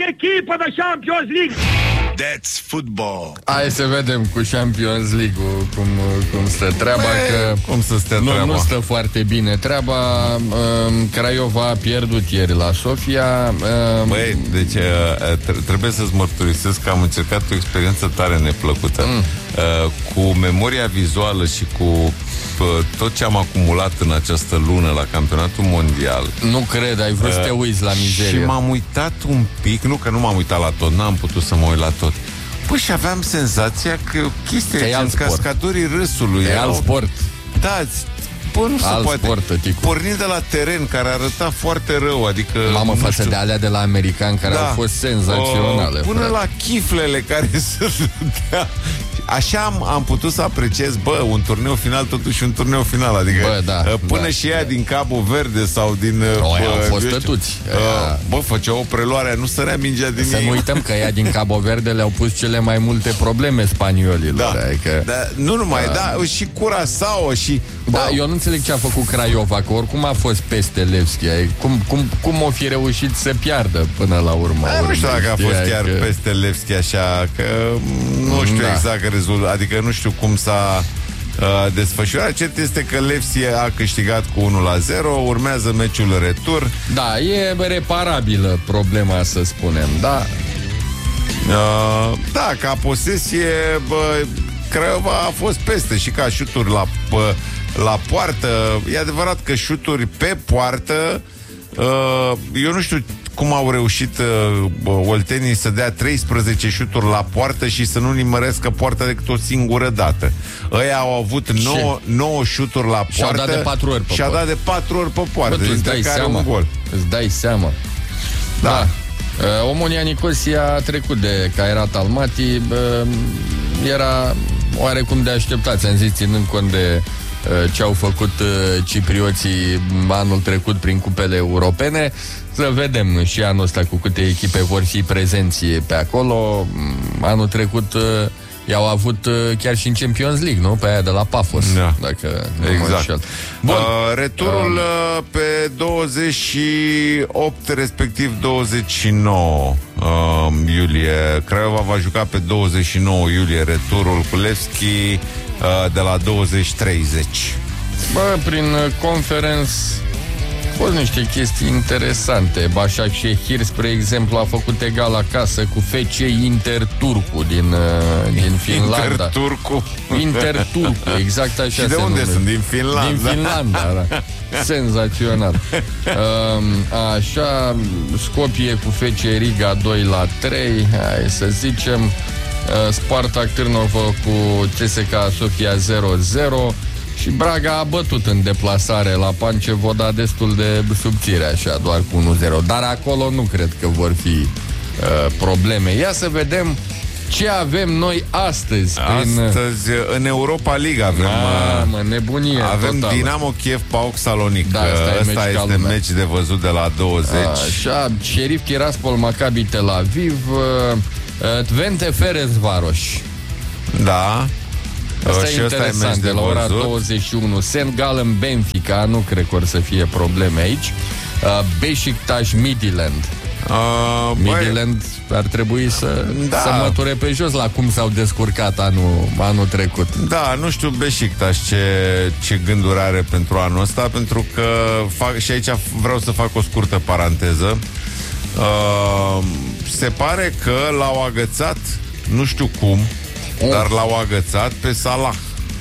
echipă de Champions League. That's football. Hai să vedem cu Champions League-ul cum stă treaba. Că cum să stea treaba? Nu stă foarte bine treaba. Craiova a pierdut ieri la Sofia. Băi, deci trebuie să-ți mărturisesc că am încercat o experiență tare neplăcută. Cu memoria vizuală și cu tot ce am acumulat în această lună la campionatul mondial. Nu cred, ai vrut să te uiți la mizerie. Și m-am uitat un pic, nu că nu m-am uitat la tot, n-am putut să mă uit la tot. Păi și aveam senzația că chestia e cascadorii râsului. E alt sport. Da, bă, nu se poate. Sport, pornind de la teren, care arăta foarte rău, adică... Mamă, față de alea de la americani, care au fost senzaționale. Până la chiflele care se dădea. Așa am putut să apreciez, un turneu final, totuși un turneu final. Adică până și ea din Cabo Verde sau din... au fost tătuți. Făceau o preluare, nu sărea mingea din ei. Să nu uităm că ea din Cabo Verde le-au pus cele mai multe probleme spaniolilor. Nu numai, și Curaçao și... Eu nu înțeleg ce a făcut Craiova, că oricum a fost peste Levski. Cum o fi reușit să piardă până la urmă? Nu știu dacă a fost chiar peste Levski, așa că nu știu exact rezultat, adică nu știu cum s-a desfășurat. Cert este că Levski a câștigat cu 1-0, urmează meciul retur. Da, e reparabilă problema, să spunem, da. Ca posesie, Craiova a fost peste și ca șuturi la poartă. E adevărat că șuturi pe poartă, eu nu știu cum au reușit oltenii să dea 13 șuturi la poartă și să nu nimărească poarta decât o singură dată. Ăia au avut 9 șuturi la poartă. Și-au dat de 4 ori pe poartă. Și-a dat de 4 ori pe poartă. Îți dai seama. Da. Omonia Nicosia a trecut de Cairat Almaty. Era oarecum de așteptat, ți-am zis, ținând cont de ce au făcut ciprioții anul trecut prin cupele europene. Să vedem și anul ăsta cu câte echipe vor fi prezenți pe acolo. Anul trecut i-au avut chiar și în Champions League, nu? Pe aia de la Pafos, dacă nu mă înșel. Bun. Returul pe 28, respectiv 29 iulie. Craiova va juca pe 29 iulie returul cu Levski de la 20-30. Prin Conference au fost niște chestii interesante. Başakşehir, spre exemplu, a făcut egal acasă cu FC Interturku din Finlanda. Interturku, exact așa. Și de unde sunt? Din Finlanda. Din Finlanda, da. Senzațional. Așa, Skopje cu FC Riga 2-3, hai să zicem. Spartak Târnova cu CSKA Sofia 0-0. Și Braga a bătut în deplasare la Pancevoda destul de subțire, așa, doar cu 1-0. Dar acolo nu cred că vor fi probleme. Ia să vedem ce avem noi astăzi. Astăzi în Europa League avem nebunie avem totală. Dinamo Kiev PAOK Salonic. Ăsta este meci de văzut de la 20. Așa, Sheriff Tiraspol Maccabi Tel Aviv, Twente Ferencvaros. Da. Asta e interesant, de la ora 21. St. Gallen Benfica, nu cred că or să fie probleme aici. Beşiktaş Midtjylland. Midtjylland ar trebui să măture pe jos la cum s-au descurcat anul trecut. Da, nu știu Beşiktaş ce gânduri are pentru anul ăsta, pentru că și aici vreau să fac o scurtă paranteză. Se pare că l-au agățat, nu știu cum, dar l-au agățat pe Salah.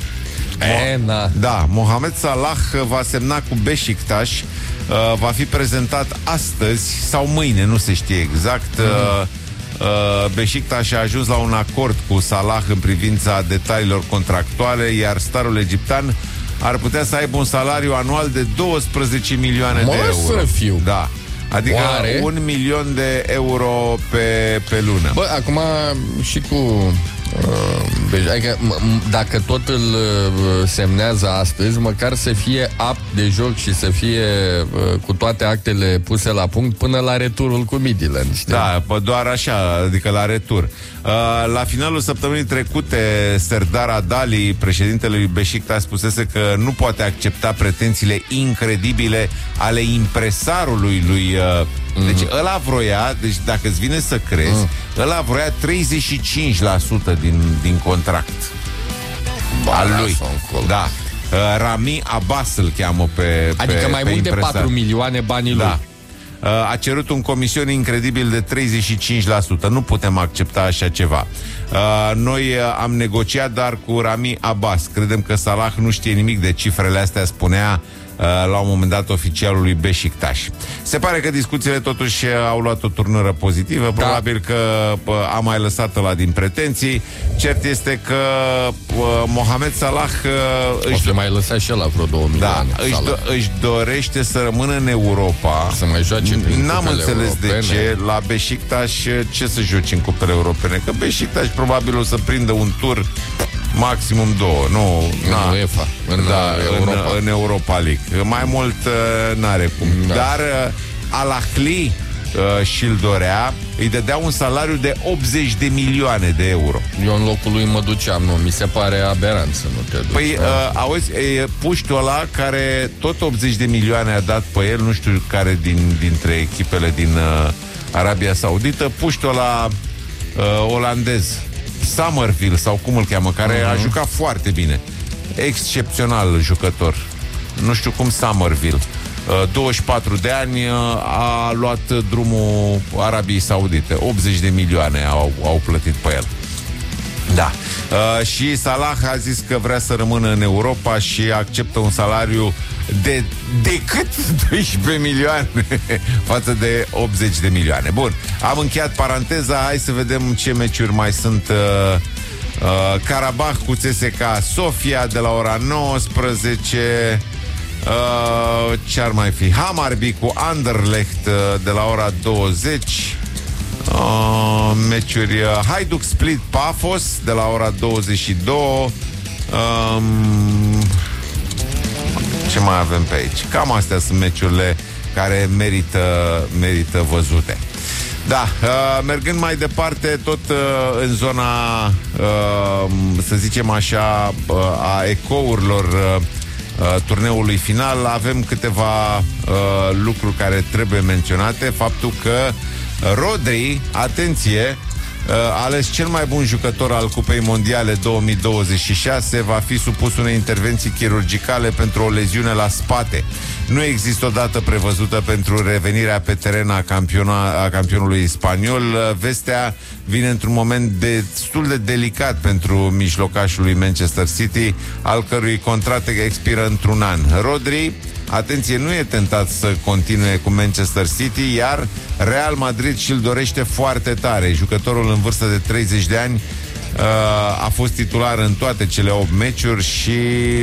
Da, Mohamed Salah va semna cu Beşiktaş. Va fi prezentat astăzi sau mâine, nu se știe exact. Beşiktaş a ajuns la un acord cu Salah în privința detaliilor contractuale, iar starul egiptean ar putea să aibă un salariu anual de 12 milioane de euro. Să fiu. Da. Adică 1 milion de euro pe lună. Bă, acum și cu adică, dacă tot îl semnează astăzi, măcar să fie apt de joc și să fie cu toate actele puse la punct până la returul cu Midtjylland, știi? Da, doar așa, adică la retur. La finalul săptămânii trecute, Serdar Adali, președintele lui Beşiktaş, spusese că nu poate accepta pretențiile incredibile ale impresarului lui Deci ăla vroia, deci dacă îți vine să crezi, ăla vroia 35% din contract al lui. Da. Rami Abbas îl cheamă adică mai mult de 4 milioane banii lui. A cerut un comision incredibil de 35%. Nu putem accepta așa ceva. Noi am negociat, dar cu Rami Abbas. Credem că Salah nu știe nimic de cifrele astea, spunea la un moment dat oficialului Beşiktaş. Se pare că discuțiile totuși au luat o turnură pozitivă. Probabil că a mai lăsat ăla din pretenții. Cert este că Mohamed Salah o să mai lăsa și ăla vreo 2 milioane. Își dorește să rămână în Europa. Să mai joace prin N-am înțeles europene. de ce la Beşiktaş ce să joci în cupele europene. Că Beşiktaş probabil o să prindă un tur maximum 2. Nu, în UEFA, în Europa League. Mai mult n-are cum. Dar Al-Ahly și-l dorea, îi dădea un salariu de 80 de milioane de euro. Eu în locul lui mă duceam, nu? Mi se pare aberant să nu te duci. Păi, auzi, puștul ăla care tot 80 de milioane a dat pe el, nu știu care dintre echipele din Arabia Saudită, puștul ăla olandez, Summerville sau cum îl cheamă, care a jucat foarte bine. Excepțional jucător. Nu știu cum Summerville. 24 de ani a luat drumul Arabiei Saudite. 80 de milioane au plătit pe el. Da. Și Salah a zis că vrea să rămână în Europa și acceptă un salariu de decât 12 milioane față de 80 de milioane. Bun, am încheiat paranteza. Hai să vedem ce meciuri mai sunt. Karabakh cu CSKA Sofia de la ora 19. Ce ar mai fi? Hammarby cu Anderlecht de la ora 20. Meciuri Hajduk Split Pafos de la ora 22. Ce mai avem pe aici? Cam astea sunt meciurile care merită văzute. Da, mergând mai departe, tot în zona, să zicem așa, a ecourilor turneului final, avem câteva lucruri care trebuie menționate. Faptul că Rodri, atenție, ales cel mai bun jucător al Cupei Mondiale 2026, va fi supus unei intervenții chirurgicale pentru o leziune la spate. Nu există o dată prevăzută pentru revenirea pe teren a campionului spaniol. Vestea vine într-un moment destul de delicat pentru mijlocașul lui Manchester City, al cărui contract expiră într-un an. Rodri, atenție, nu e tentat să continue cu Manchester City, iar Real Madrid și-l dorește foarte tare. Jucătorul în vârstă de 30 de ani a fost titular în toate cele 8 meciuri și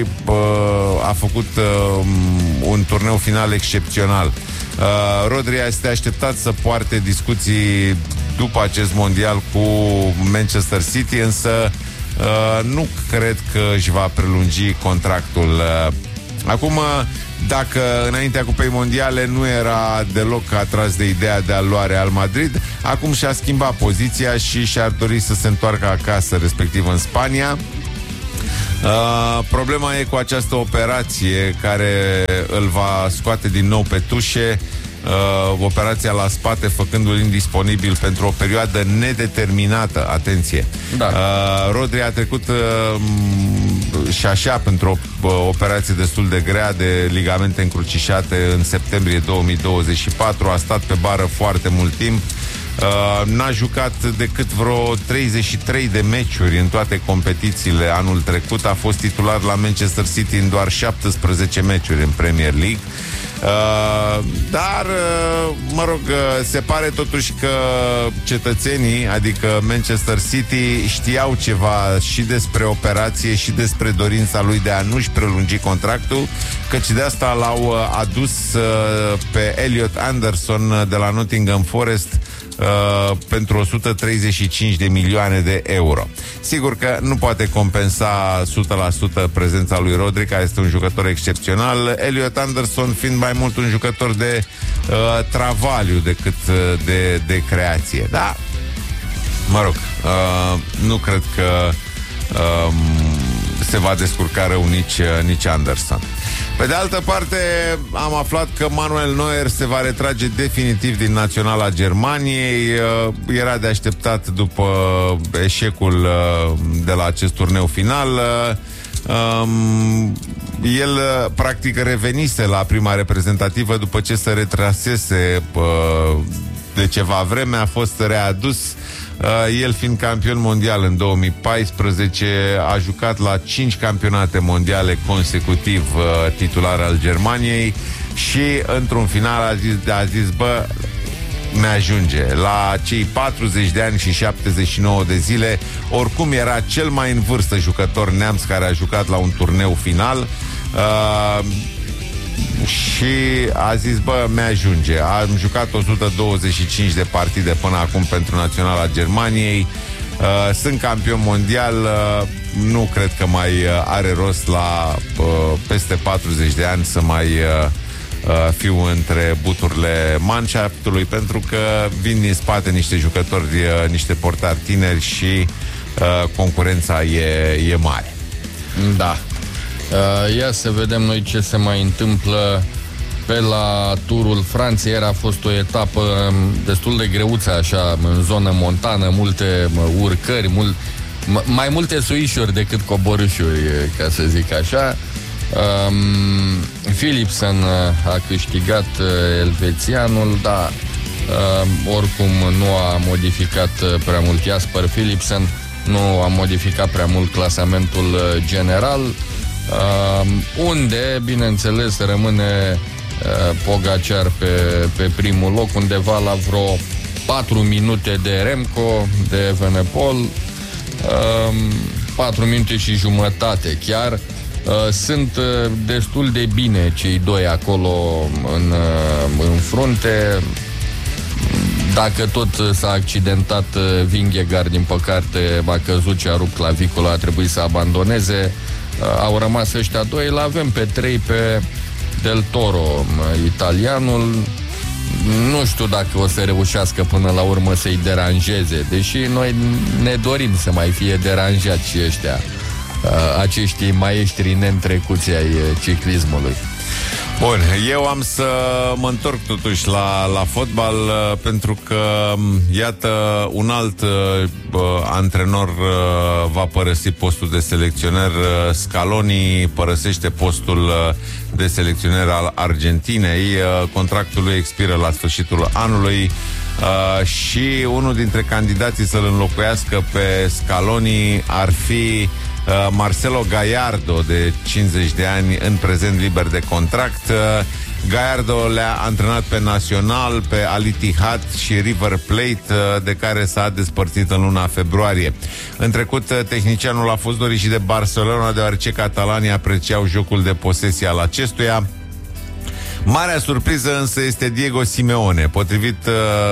a făcut un turneu final excepțional. Rodri este așteptat să poarte discuții după acest mondial cu Manchester City, însă nu cred că își va prelungi contractul. Acum, dacă înaintea Cupei Mondiale nu era deloc atras de ideea de a lua Real Madrid, acum și-a schimbat poziția și și-ar dori să se întoarcă acasă, respectiv în Spania. Problema e cu această operație care îl va scoate din nou pe tușe, operația la spate, făcându-l indisponibil pentru o perioadă nedeterminată. Atenție! Da. Rodri a trecut și așa pentru o operație destul de grea de ligamente încrucișate în septembrie 2024. A stat pe bară foarte mult timp. N-a jucat decât vreo 33 de meciuri în toate competițiile anul trecut. A fost titular la Manchester City în doar 17 meciuri în Premier League. Dar, mă rog, se pare totuși că cetățenii, adică Manchester City, știau ceva și despre operație și despre dorința lui de a nu-și prelungi contractul, căci de asta l-au adus pe Elliot Anderson de la Nottingham Forest pentru 135 de milioane de euro. Sigur că nu poate compensa 100% prezența lui Rodri, care este un jucător excepțional, Elliot Anderson fiind mai mult un jucător de travaliu decât de creație. Da, mă rog, nu cred că se va descurca rău nici Anderson. Pe de altă parte, am aflat că Manuel Neuer se va retrage definitiv din naționala Germaniei. Era de așteptat după eșecul de la acest turneu final. El practic revenise la prima reprezentativă după ce se retrasese de ceva vreme, a fost readus. El fiind campion mondial în 2014, a jucat la 5 campionate mondiale consecutiv titular al Germaniei și într-un final a zis bă, mi-ajunge. La cei 40 de ani și 79 de zile, oricum era cel mai în vârstă jucător neamț care a jucat la un turneu final. Și a zis, bă, mi-ajunge. Am jucat 125 de partide până acum pentru naționala Germaniei. Sunt campion mondial. Nu cred că mai are rost la peste 40 de ani să mai fiu între buturile Mannschaftului, pentru că vin din spate niște jucători, niște portari tineri și concurența e mare. Da. Ia să vedem noi ce se mai întâmplă pe la Turul Franței. Ieri a fost o etapă destul de greuță, așa, în zonă montană, multe urcări, mai multe suișuri decât coborâșuri, ca să zic așa. Philipsen a câștigat, elvețianul, da, oricum nu a modificat prea mult. Jasper Philipsen nu a modificat prea mult clasamentul general, unde, bineînțeles, rămâne Pogacar pe primul loc, undeva la vreo 4 minute de Remco, de Evenepoel, 4 minute și jumătate chiar. Sunt destul de bine cei doi acolo în frunte. Dacă tot s-a accidentat Vingegaard, din păcate a căzut și a rupt clavicula, a trebuit să abandoneze. Au rămas ăștia doi. Îl avem pe 3 pe Del Toro, italianul. Nu știu dacă o să reușească până la urmă să-i deranjeze, deși noi ne dorim să mai fie deranjați și ăștia, acești maestri neîntrecuți ai ciclismului. Bun, eu am să mă întorc totuși la fotbal, pentru că, iată, un alt antrenor va părăsi postul de selecționer. Scaloni părăsește postul de selecționer al Argentinei. Contractul lui expiră la sfârșitul anului și unul dintre candidații să-l înlocuiască pe Scaloni ar fi Marcelo Gallardo, de 50 de ani, în prezent liber de contract. Gallardo le-a antrenat pe Nacional, pe Al Ittihad și River Plate, de care s-a despărțit în luna februarie. În trecut, tehnicianul a fost dorit și de Barcelona, deoarece catalanii apreciau jocul de posesie al acestuia. Marea surpriză însă este Diego Simeone. Potrivit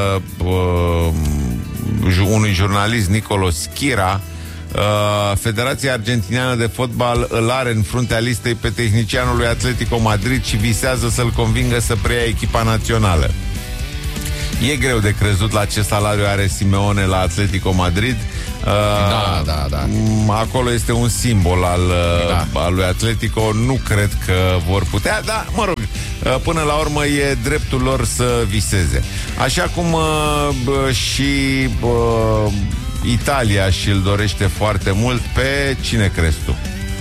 unui jurnalist, Nicolo Schira, Federația Argentiniană de Fotbal îl are în fruntea listei pe tehnicianul lui Atletico Madrid și visează să-l convingă să preia echipa națională. E greu de crezut la ce salariu are Simeone la Atletico Madrid. Da. Acolo este un simbol al lui Atletico. Nu cred că vor putea, dar mă rog, până la urmă e dreptul lor să viseze. Așa cum și Italia și-l dorește foarte mult. Pe cine crezi tu?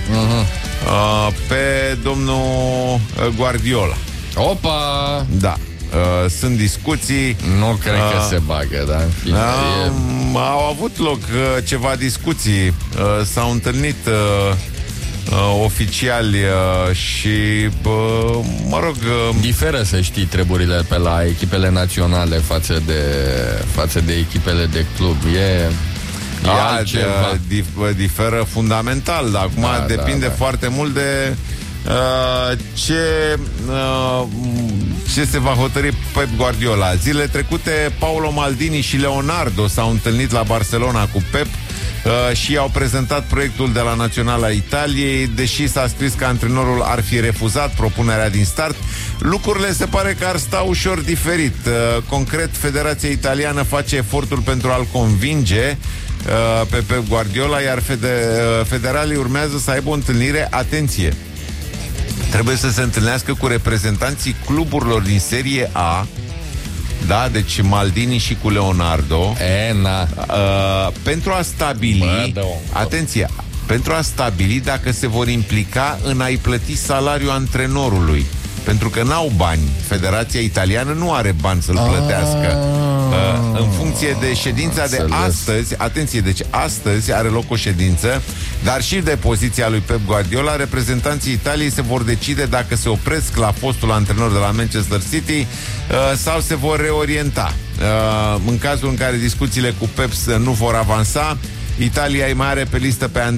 Pe domnul Guardiola. Opa! Da. Sunt discuții. Nu cred că se bagă, dar în fine, au avut loc ceva discuții. S-au întâlnit oficiali și mă rog, diferă, să știi, treburile pe la echipele naționale față de echipele de club. E altceva. Diferă fundamental, dar acum depinde foarte mult de ce se va hotărî Pep Guardiola. Zilele trecute, Paolo Maldini și Leonardo s-au întâlnit la Barcelona cu Pep și au prezentat proiectul de la Naționala Italiei. Deși s-a scris că antrenorul ar fi refuzat propunerea din start, lucrurile se pare că ar sta ușor diferit. Concret, Federația Italiană face efortul pentru a-l convinge pe Pep Guardiola, iar federalii urmează să aibă o întâlnire, atenție, trebuie să se întâlnească cu reprezentanții cluburilor din Serie A, da, deci Maldini și cu Leonardo, pentru a stabili, atenție, pentru a stabili dacă se vor implica în a-i plăti salariul antrenorului. Pentru că n-au bani. Federația Italiană nu are bani să-l plătească. În funcție de ședința de astăzi, atenție, deci astăzi are loc o ședință, dar și de poziția lui Pep Guardiola, reprezentanții Italiei se vor decide dacă se opresc la fostul antrenor de la Manchester City sau se vor reorienta. În cazul în care discuțiile cu Pep nu vor avansa, Italia îi mai are pe listă pe